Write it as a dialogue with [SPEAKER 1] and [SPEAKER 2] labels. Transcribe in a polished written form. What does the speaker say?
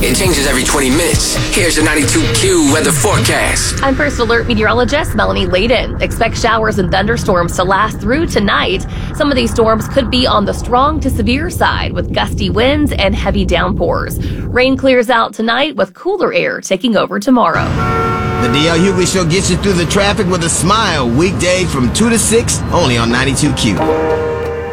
[SPEAKER 1] It changes every 20 minutes. Here's your 92Q weather forecast.
[SPEAKER 2] I'm First Alert meteorologist Melanie Layden. Expect showers and thunderstorms to last through tonight. Some of these storms could be on the strong to severe side with gusty winds and heavy downpours. Rain clears out tonight with cooler air taking over tomorrow.
[SPEAKER 3] The DL Hughley Show gets you through the traffic with a smile. Weekday from 2 to 6, only on 92Q.